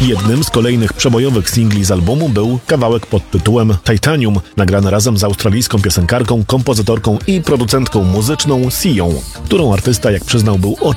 Jednym z kolejnych przebojowych singli z albumu był kawałek pod tytułem Titanium, nagrany razem z australijską piosenkarką, kompozytorką i producentką muzyczną Sią, którą artysta, jak przyznał, był